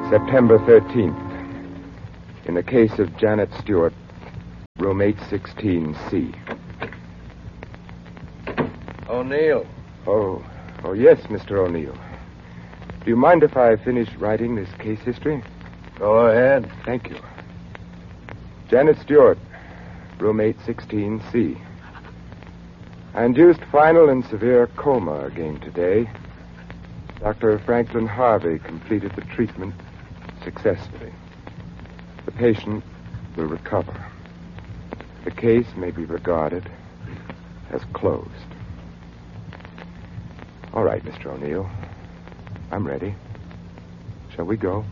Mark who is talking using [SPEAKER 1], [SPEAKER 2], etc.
[SPEAKER 1] September 13th. In the case of Janet Stewart, room 816C.
[SPEAKER 2] O'Neill.
[SPEAKER 1] Oh, yes, Mr. O'Neill. Do you mind if I finish writing this case history?
[SPEAKER 2] Go ahead.
[SPEAKER 1] Thank you. Janet Stewart, room 816C. I induced final and severe coma again today. Dr. Franklin Harvey completed the treatment successfully. The patient will recover. The case may be regarded as closed. All right, Mr. O'Neill. I'm ready. Shall we go?